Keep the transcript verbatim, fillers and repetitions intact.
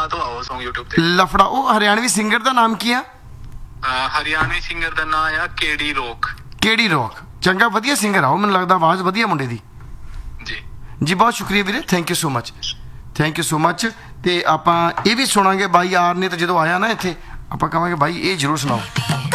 ਤੋਂ ਆਓ Song YouTube ਤੇ। ਲਫੜਾ, ਉਹ ਹਰਿਆਣਵੀ ਸਿੰਗਰ ਦਾ ਨਾਮ ਕੀ ਆ? ਅਹ ਹਰਿਆਣਵੀ ਸਿੰਗਰ ਦਾ ਨਾਂ ਆ ਕੇਡੀ ਰੋਕ। ਕਿਹੜੀ ਰੌਕ? ਚੰਗਾ ਵਧੀਆ ਸਿੰਗਰ ਆ ਉਹ, ਮੈਨੂੰ ਲੱਗਦਾ ਆਵਾਜ਼ ਵਧੀਆ ਮੁੰਡੇ ਦੀ ਜੀ ਜੀ। ਬਹੁਤ ਸ਼ੁਕਰੀਆ ਵੀਰੇ, thank you so much, thank you so much. ਤੇ ਆਪਾਂ ਇਹ ਵੀ ਸੁਣਾਂਗੇ ਬਾਈ ਆਰ ਨੇ, ਤਾਂ ਜਦੋਂ ਆਇਆ ਨਾ ਇੱਥੇ ਆਪਾਂ ਕਹਾਂਗੇ ਬਾਈ ਇਹ ਜ਼ਰੂਰ ਸੁਣਾਓ।